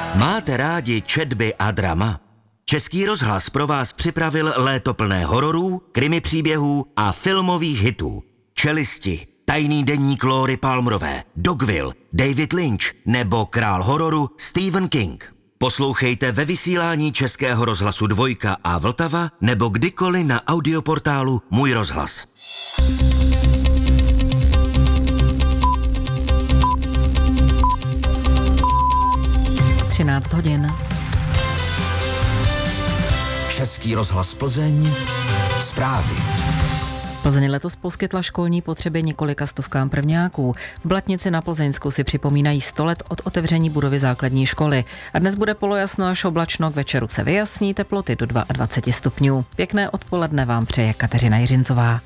Máte rádi četby a drama? Český rozhlas pro vás připravil léto plné hororů, krimi příběhů a filmových hitů. Čelisti, Tajný deník Lóry Palmerové, Dogville, David Lynch nebo král hororu Stephen King. Poslouchejte ve vysílání Českého rozhlasu Dvojka a Vltava nebo kdykoliv na audioportálu Můj rozhlas. hodin. Český rozhlas Plzeň, zprávy. Plzeň letos poskytla školní potřeby několika stovkám prvňáků. V Blatnici na Plzeňsku si připomínají 100 let od otevření budovy základní školy. A dnes bude polojasno až oblačno, k večeru se vyjasní, teploty do 22 stupňů. Pěkné odpoledne vám přeje Kateřina Jiřincová.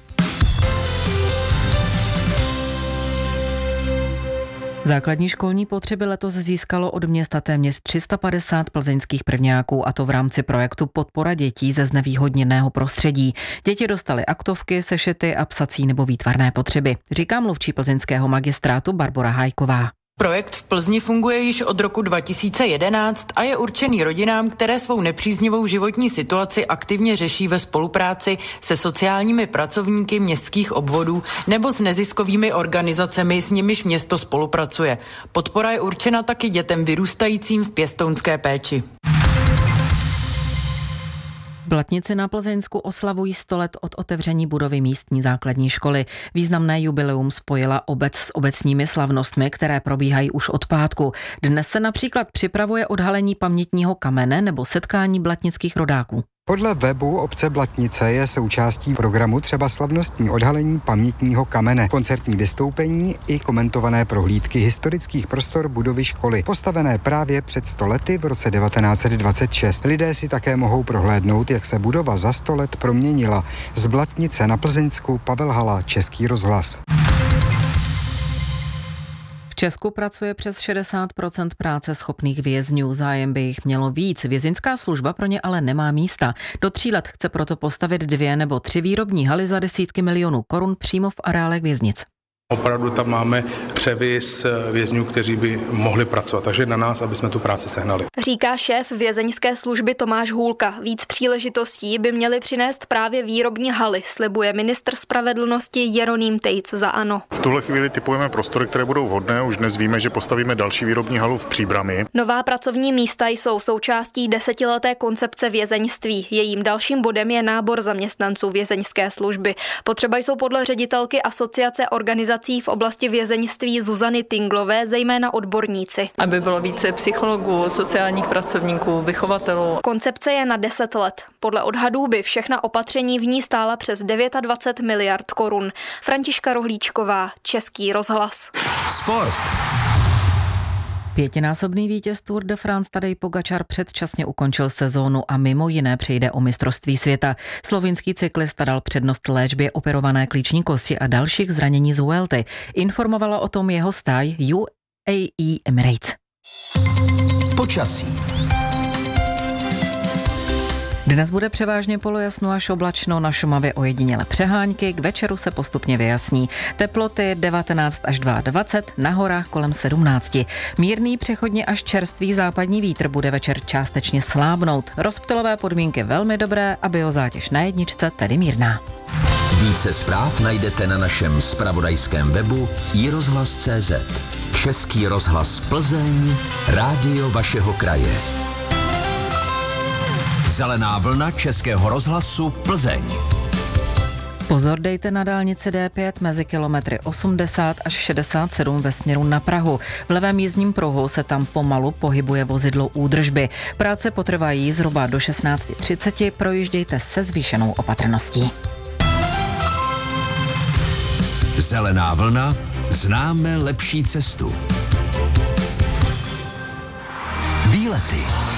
Základní školní potřeby letos získalo od města téměř 350 plzeňských prvňáků, a to v rámci projektu Podpora dětí ze znevýhodněného prostředí. Děti dostaly aktovky, sešity a psací nebo výtvarné potřeby, říká mluvčí plzeňského magistrátu Barbora Hájková. Projekt v Plzni funguje již od roku 2011 a je určený rodinám, které svou nepříznivou životní situaci aktivně řeší ve spolupráci se sociálními pracovníky městských obvodů nebo s neziskovými organizacemi, s nimiž město spolupracuje. Podpora je určena taky dětem vyrůstajícím v pěstounské péči. V Blatnici na Plzeňsku oslavují 100 let od otevření budovy místní základní školy. Významné jubileum spojila obec s obecními slavnostmi, které probíhají už od pátku. Dnes se například připravuje odhalení pamětního kamene nebo setkání blatnických rodáků. Podle webu obce Blatnice je součástí programu třeba slavnostní odhalení pamětního kamene, koncertní vystoupení i komentované prohlídky historických prostor budovy školy, postavené právě před 100 lety v roce 1926. Lidé si také mohou prohlédnout, jak se budova za 100 let proměnila. Z Blatnice na Plzeňsku Pavel Hala, Český rozhlas. V Česku pracuje přes 60% práce schopných vězňů, zájem by jich mělo víc. Vězeňská služba pro ně ale nemá místa. Do 3 let chce proto postavit 2 nebo 3 výrobní haly za desítky milionů korun přímo v areálech věznic. Opravdu tam máme převis vězňů, kteří by mohli pracovat, takže na nás, aby jsme tu práci sehnali. Říká šéf vězeňské služby Tomáš Hůlka. Víc příležitostí by měly přinést právě výrobní haly, slibuje ministr spravedlnosti Jeroným Tejc za ANO. V tuhle chvíli typujeme prostory, které budou vhodné. Už dnes víme, že postavíme další výrobní halu v Příbrami. Nová pracovní místa jsou součástí 10leté koncepce vězeňství. Jejím dalším bodem je nábor zaměstnanců vězeňské služby. Potřeba jsou podle ředitelky Asociace organizací v oblasti vězeňství Zuzany Tinglové zejména odborníci. Aby bylo více psychologů, sociálních pracovníků, vychovatelů. Koncepce je na 10 let. Podle odhadů by všechna opatření v ní stála přes 29 miliard korun. Františka Rohlíčková, Český rozhlas. Sport. 5násobný vítěz Tour de France Tadej Pogačar předčasně ukončil sezónu a mimo jiné přejde o mistrovství světa. Slovinský cyklista dal přednost léčbě operované klíční kosti a dalších zranění z Vuelty. Informovala o tom jeho stáj UAE Emirates. Počasí. Dnes bude převážně polojasno až oblačno, na Šumavě ojediněle přehánky, k večeru se postupně vyjasní. Teploty 19 až 22, na horách kolem 17. Mírný přechodně až čerstvý západní vítr bude večer částečně slábnout. Rozptylové podmínky velmi dobré a biozátěž na jedničce tedy mírná. Více zpráv najdete na našem zpravodajském webu iRozhlas.cz. Český rozhlas Plzeň, rádio vašeho kraje. Zelená vlna Českého rozhlasu Plzeň. Pozor dejte na dálnici D5 mezi kilometry 80 až 67 ve směru na Prahu. V levém jízdním pruhu se tam pomalu pohybuje vozidlo údržby. Práce potrvají zhruba do 16:30, projíždějte se zvýšenou opatrností. Zelená vlna, známe lepší cestu. Výlety.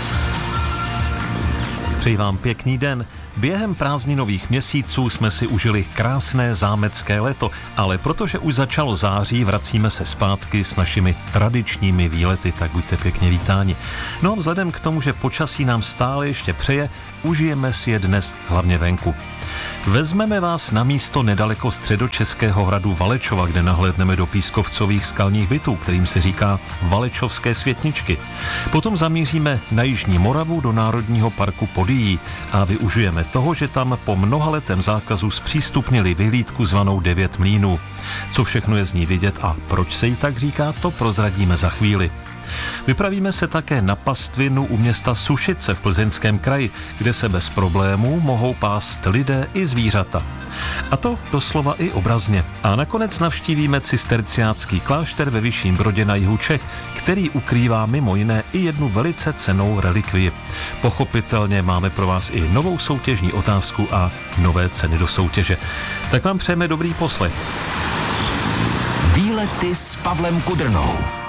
Přeji vám pěkný den. Během prázdninových měsíců jsme si užili krásné zámecké léto, ale protože už začalo září, vracíme se zpátky s našimi tradičními výlety, tak buďte pěkně vítáni. No a vzhledem k tomu, že počasí nám stále ještě přeje, užijeme si je dnes hlavně venku. Vezmeme vás na místo nedaleko středočeského hradu Valečova, kde nahlédneme do pískovcových skalních bytů, kterým se říká Valečovské Světničky. Potom zamíříme na jižní Moravu do Národního parku Podyjí a využijeme toho, že tam po mnohaletém zákazu zpřístupnili vyhlídku zvanou 9 mlýnů. Co všechno je z ní vidět a proč se jí tak říká, to prozradíme za chvíli. Vypravíme se také na pastvinu u města Sušice v Plzeňském kraji, kde se bez problémů mohou pást lidé i zvířata. A to doslova i obrazně. A nakonec navštívíme cisterciácký klášter ve Vyšším Brodě na jihu Čech, který ukrývá mimo jiné i jednu velice cennou relikvii. Pochopitelně máme pro vás i novou soutěžní otázku a nové ceny do soutěže. Tak vám přejeme dobrý poslech. Výlety s Pavlem Kudrnou.